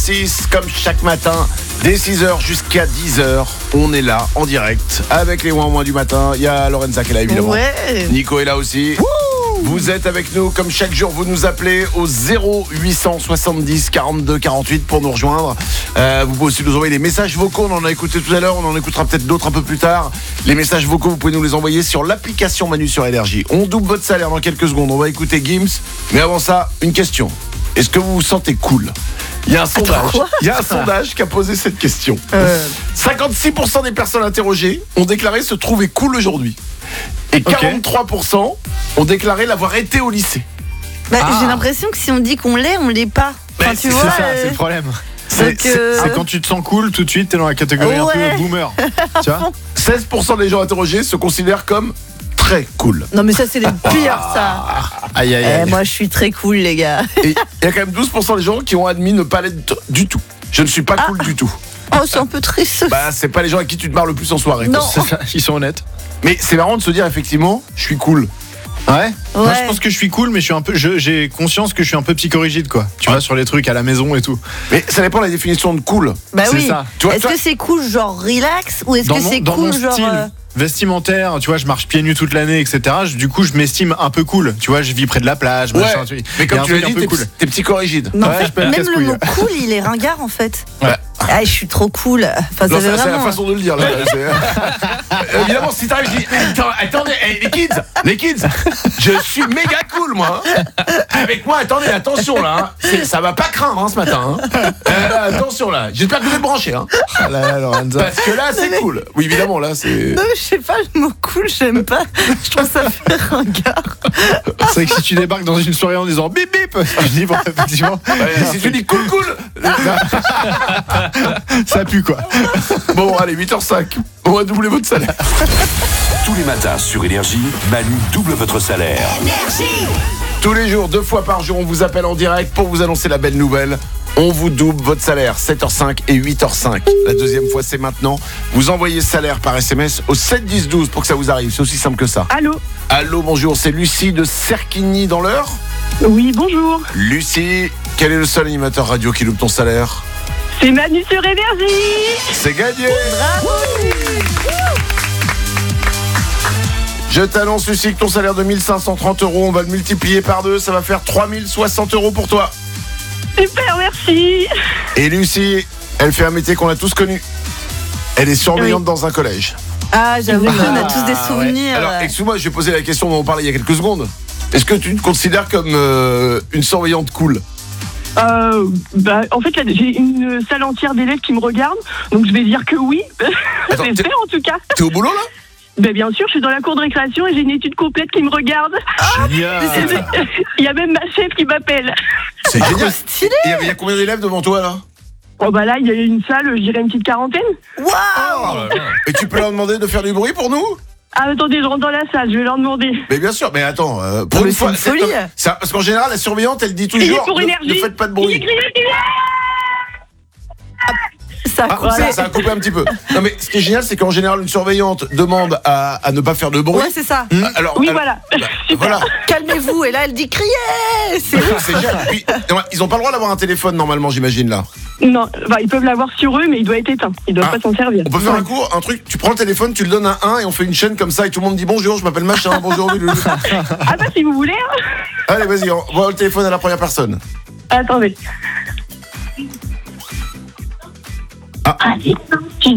6, comme chaque matin, dès 6h jusqu'à 10h, on est là, en direct, avec les ouin-ouin du matin. Il y a Lorenza qui est là, évidemment. Ouais. Nico est là aussi. Vous êtes avec nous, comme chaque jour, vous nous appelez au 0870 42 48 pour nous rejoindre. Vous pouvez aussi nous envoyer des messages vocaux, on en a écouté tout à l'heure, on en écoutera peut-être d'autres un peu plus tard. Les messages vocaux, vous pouvez nous les envoyer sur l'application Manu sur Énergie. On double votre salaire dans quelques secondes, on va écouter Gims. Mais avant ça, une question. Est-ce que vous vous sentez cool ? Il y a un sondage qui a posé cette question. 56% des personnes interrogées ont déclaré se trouver cool aujourd'hui. Et 43% ont déclaré l'avoir été au lycée. J'ai l'impression que si on dit qu'on l'est, on l'est pas. Enfin, tu vois, c'est le problème. C'est quand tu te sens cool, tout de suite, t'es dans la catégorie un peu boomer. Tu vois 16% des gens interrogés se considèrent comme très cool. Non mais ça c'est les pires ça. Aïe aïe aïe. Moi je suis très cool les gars. Et il y a quand même 12% des gens qui ont admis ne pas l'être du tout. Je ne suis pas cool du tout. Oh c'est un peu triste. C'est pas les gens à qui tu te marres le plus en soirée. Non. C'est ça, ils sont honnêtes. Mais c'est marrant de se dire effectivement, je suis cool. Ouais. Moi je pense que je suis cool, mais je suis un peu, j'ai conscience que je suis un peu psychorigide quoi. Tu vois, sur les trucs à la maison et tout. Mais ça dépend de la définition de cool. Bah c'est oui. ça. Est-ce que c'est cool genre relax ou est-ce que c'est dans cool mon genre style vestimentaire, tu vois, je marche pieds nus toute l'année, etc. Du coup, je m'estime un peu cool. Tu vois, je vis près de la plage. Ouais. Machin, Mais comme tu l'as dit, cool. t'es psychorigide. Non, Ouais, je peux être même le casse-couille. mot cool, il est ringard en fait. Ouais. Ah, je suis trop cool. Enfin, Non, ça fait c'est la vraiment. façon de le dire là. Évidemment, si t'arrives, je dis attendez, les kids, je suis méga cool moi. Avec moi, attendez, attention là, ça va pas craindre ce matin. Attention là, j'espère que vous êtes branchés. Ah là, Lorenza. Parce que là, c'est cool. Oui, évidemment, là, c'est. Non, mais je sais pas, le mot cool, j'aime pas. Je trouve ça fait ringard. C'est vrai que si tu débarques dans une soirée en disant bip bip, je dis bon, effectivement, Si tu dis cool, ça pue quoi. Bon, allez, 8h05. On va doubler votre salaire. Tous les matins sur Énergie, Manu double votre salaire. Tous les jours, 2 fois par jour, on vous appelle en direct pour vous annoncer la belle nouvelle. On vous double votre salaire, 7h05 et 8h05. La deuxième fois, c'est maintenant. Vous envoyez salaire par SMS au 7 10 12 pour que ça vous arrive. C'est aussi simple que ça. Allô, bonjour, c'est Lucie de Serquigny dans l'Eure. Oui, bonjour. Lucie, quel est le seul animateur radio qui loupe ton salaire ? C'est Manu sur Énergie. C'est gagné. Bravo. Je t'annonce, Lucie, que ton salaire de 1530 €, on va le multiplier par 2. Ça va faire 3060 € pour toi. Super, merci. Et Lucie, elle fait un métier qu'on a tous connu. Elle est surveillante dans un collège. Ah, j'avoue qu'on a tous des souvenirs. Alors, excuse-moi, je vais poser la question dont on parlait il y a quelques secondes. Est-ce que tu te considères comme une surveillante cool ? En fait, là, j'ai une salle entière d'élèves qui me regardent, donc je vais dire que oui. Attends, J'espère en tout cas. T'es au boulot là ? Bien sûr, je suis dans la cour de récréation et j'ai une étude complète qui me regarde. Génial. Il y a même ma chef qui m'appelle. C'est génial. Stylé. Et il y a combien d'élèves devant toi là ? Là, il y a une salle, je dirais une petite quarantaine. Waouh. Et tu peux leur demander de faire du bruit pour nous ? Attendez, je rentre dans la salle, je vais leur demander. Mais bien sûr, mais attends, pour Mais une c'est fois, une folie. parce qu'en général, la surveillante, elle dit Il est toujours pour ne Énergie. faites pas de Il bruit. écrit. Ça Ça a coupé un petit peu. Non mais ce qui est génial, c'est qu'en général, une surveillante demande à ne pas faire de bruit. Ouais, c'est ça. Alors, Oui, voilà. Voilà. Calmez-vous. Et là, elle dit crier. C'est C'est génial. Puis, ils ont pas le droit d'avoir un téléphone normalement, j'imagine là. Non, ils peuvent l'avoir sur eux, mais il doit être éteint. Ils doivent pas s'en servir. On peut faire un truc, tu prends le téléphone, tu le donnes à un et on fait une chaîne comme ça et tout le monde dit bonjour, je m'appelle machin, bonjour. Si vous voulez. Allez, vas-y, envoie le téléphone à la première personne. Attendez.